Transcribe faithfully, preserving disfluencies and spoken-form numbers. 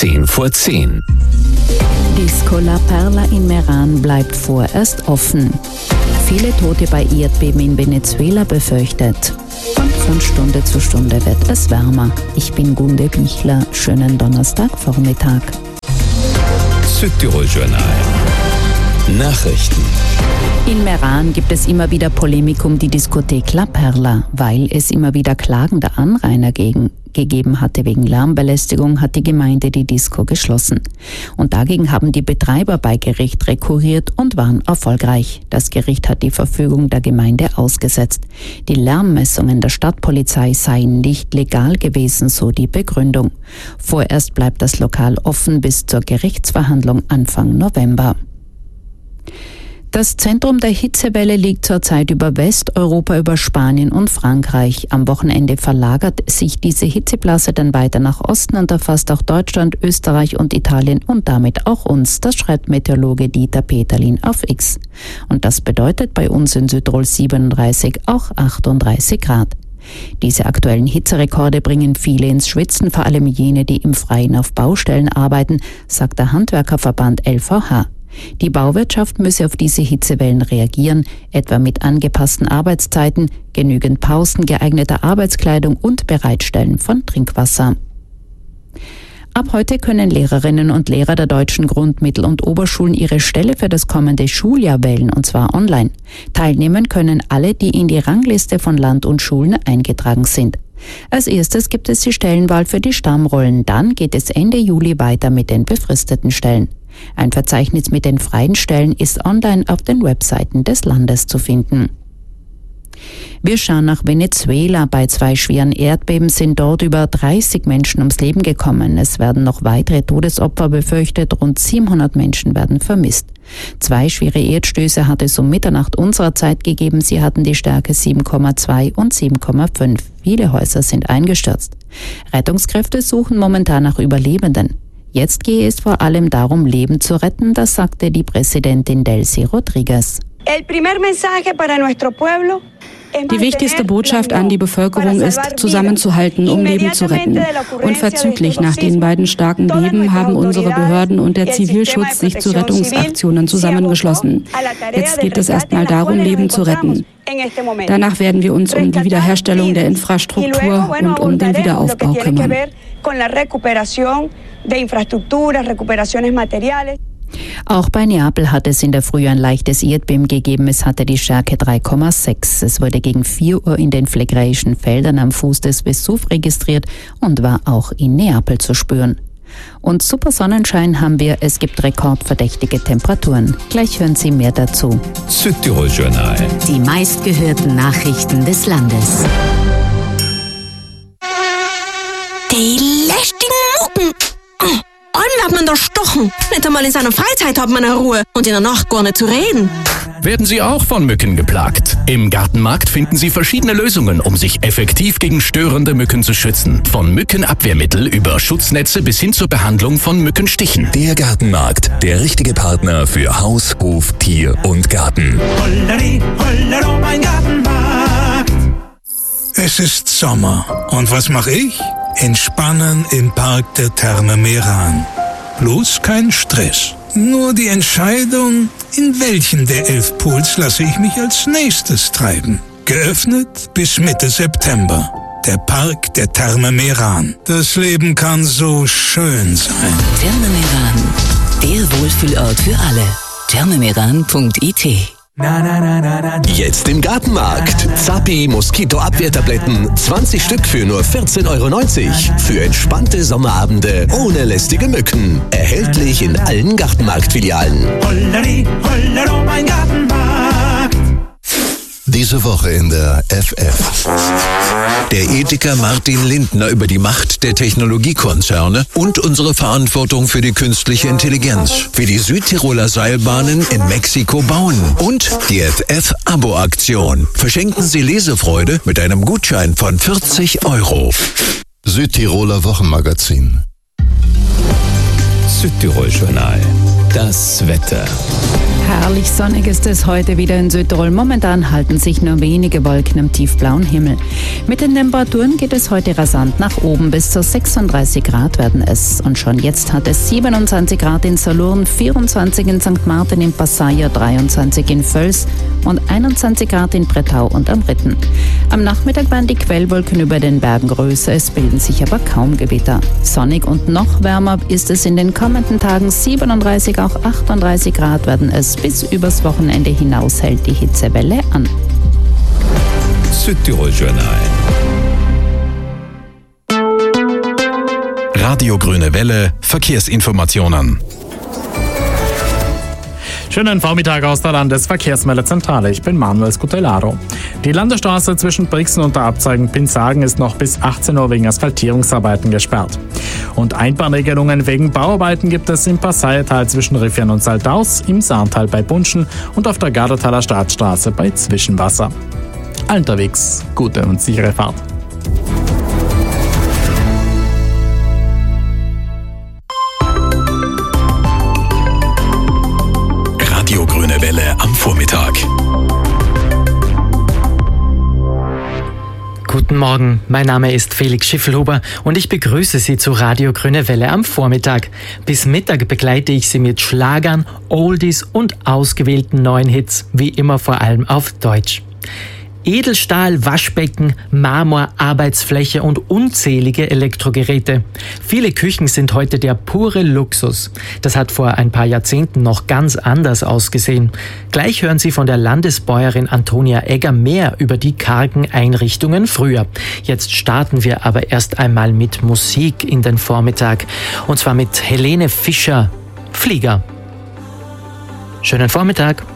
zehn vor zehn. Disco La Perla in Meran bleibt vorerst offen. Viele Tote bei Erdbeben in Venezuela befürchtet. Und von Stunde zu Stunde wird es wärmer. Ich bin Gunde Bichler. Schönen Donnerstagvormittag. Südtirol-Journal. Nachrichten. In Meran gibt es immer wieder Polemik um die Diskothek La Perla. Weil es immer wieder Klagen der Anrainer gegen, gegeben hatte wegen Lärmbelästigung, hat die Gemeinde die Disco geschlossen. Und dagegen haben die Betreiber bei Gericht rekurriert und waren erfolgreich. Das Gericht hat die Verfügung der Gemeinde ausgesetzt. Die Lärmmessungen der Stadtpolizei seien nicht legal gewesen, so die Begründung. Vorerst bleibt das Lokal offen bis zur Gerichtsverhandlung Anfang November. Das Zentrum der Hitzewelle liegt zurzeit über Westeuropa, über Spanien und Frankreich. Am Wochenende verlagert sich diese Hitzeblase dann weiter nach Osten und erfasst auch Deutschland, Österreich und Italien und damit auch uns. Das schreibt Meteorologe Dieter Peterlin auf X. Und das bedeutet bei uns in Südtirol siebenunddreißig, auch achtunddreißig Grad. Diese aktuellen Hitzerekorde bringen viele ins Schwitzen, vor allem jene, die im Freien auf Baustellen arbeiten, sagt der Handwerkerverband L V H. Die Bauwirtschaft müsse auf diese Hitzewellen reagieren, etwa mit angepassten Arbeitszeiten, genügend Pausen, geeigneter Arbeitskleidung und Bereitstellen von Trinkwasser. Ab heute können Lehrerinnen und Lehrer der deutschen Grund-, Mittel- und Oberschulen ihre Stelle für das kommende Schuljahr wählen, und zwar online. Teilnehmen können alle, die in die Rangliste von Land und Schulen eingetragen sind. Als erstes gibt es die Stellenwahl für die Stammrollen, dann geht es Ende Juli weiter mit den befristeten Stellen. Ein Verzeichnis mit den freien Stellen ist online auf den Webseiten des Landes zu finden. Wir schauen nach Venezuela. Bei zwei schweren Erdbeben sind dort über dreißig Menschen ums Leben gekommen. Es werden noch weitere Todesopfer befürchtet. Rund siebenhundert Menschen werden vermisst. Zwei schwere Erdstöße hat es um Mitternacht unserer Zeit gegeben. Sie hatten die Stärke sieben Komma zwei und sieben Komma fünf. Viele Häuser sind eingestürzt. Rettungskräfte suchen momentan nach Überlebenden. Jetzt gehe es vor allem darum, Leben zu retten, das sagte die Präsidentin Delcy Rodriguez. Die wichtigste Botschaft an die Bevölkerung ist, zusammenzuhalten, um Leben zu retten. Unverzüglich nach den beiden starken Beben haben unsere Behörden und der Zivilschutz sich zu Rettungsaktionen zusammengeschlossen. Jetzt geht es erstmal darum, Leben zu retten. Danach werden wir uns um die Wiederherstellung der Infrastruktur und um den Wiederaufbau kümmern. Auch bei Neapel hat es in der Früh ein leichtes Erdbeben gegeben. Es hatte die Stärke drei Komma sechs. Es wurde gegen vier Uhr in den phlegräischen Feldern am Fuß des Vesuv registriert und war auch in Neapel zu spüren. Und super Sonnenschein haben wir. Es gibt rekordverdächtige Temperaturen. Gleich hören Sie mehr dazu. Südtirol-Journal. Die meistgehörten Nachrichten des Landes. Die lästigen Mucken. Allem wird man da stochen. Nicht einmal in seiner Freizeit hat man eine Ruhe und in der Nacht gar nicht zu reden. Werden Sie auch von Mücken geplagt? Im Gartenmarkt finden Sie verschiedene Lösungen, um sich effektiv gegen störende Mücken zu schützen. Von Mückenabwehrmittel über Schutznetze bis hin zur Behandlung von Mückenstichen. Der Gartenmarkt, der richtige Partner für Haus, Hof, Tier und Garten. Holleri, hollero, mein Gartenmarkt. Es ist Sommer. Und was mache ich? Entspannen im Park der Therme Meran. Bloß kein Stress. Nur die Entscheidung, in welchen der elf Pools lasse ich mich als nächstes treiben. Geöffnet bis Mitte September. Der Park der Therme Meran. Das Leben kann so schön sein. Therme Meran, der Wohlfühlort für alle. thermemeran punkt I T. Jetzt im Gartenmarkt. Zappi Moskitoabwehrtabletten. zwanzig Stück für nur vierzehn Euro neunzig. Für entspannte Sommerabende ohne lästige Mücken. Erhältlich in allen Gartenmarktfilialen. Holleri, hollero, mein Gartenmarkt. Diese Woche in der F F. Der Ethiker Martin Lindner über die Macht der Technologiekonzerne und unsere Verantwortung für die künstliche Intelligenz, wie die Südtiroler Seilbahnen in Mexiko bauen und die F F-Abo-Aktion. Verschenken Sie Lesefreude mit einem Gutschein von vierzig Euro. Südtiroler Wochenmagazin. Südtirol-Journal. Das Wetter. Herrlich sonnig ist es heute wieder in Südtirol. Momentan halten sich nur wenige Wolken am tiefblauen Himmel. Mit den Temperaturen geht es heute rasant nach oben. Bis zu sechsunddreißig Grad werden es. Und schon jetzt hat es siebenundzwanzig Grad in Salourn, vierundzwanzig in Sankt Martin im Passaia, dreiundzwanzig in Völs und einundzwanzig Grad in Brettau und am Ritten. Am Nachmittag werden die Quellwolken über den Bergen größer, es bilden sich aber kaum Gewitter. Sonnig und noch wärmer ist es in den kommenden Tagen. siebenunddreißig, auch achtunddreißig Grad werden es. Bis übers Wochenende hinaus hält die Hitzewelle an. Südtirol Journal. Radio Grüne Welle, Verkehrsinformationen. Schönen Vormittag aus der Landesverkehrsmeldezentrale. Ich bin Manuel Scutellaro. Die Landesstraße zwischen Brixen und der Abzweigung Pinsagen ist noch bis achtzehn Uhr wegen Asphaltierungsarbeiten gesperrt. Und Einbahnregelungen wegen Bauarbeiten gibt es im Passaital zwischen Riffian und Saldaus, im Saartal bei Bunschen und auf der Gardertaler Staatsstraße bei Zwischenwasser. Unterwegs gute und sichere Fahrt. Radio Grüne Welle am Vormittag. Guten Morgen, mein Name ist Felix Schiffelhuber und ich begrüße Sie zu Radio Grüne Welle am Vormittag. Bis Mittag begleite ich Sie mit Schlagern, Oldies und ausgewählten neuen Hits, wie immer vor allem auf Deutsch. Edelstahl, Waschbecken, Marmor, Arbeitsfläche und unzählige Elektrogeräte. Viele Küchen sind heute der pure Luxus. Das hat vor ein paar Jahrzehnten noch ganz anders ausgesehen. Gleich hören Sie von der Landesbäuerin Antonia Egger mehr über die kargen Einrichtungen früher. Jetzt starten wir aber erst einmal mit Musik in den Vormittag. Und zwar mit Helene Fischer, Flieger. Schönen Vormittag.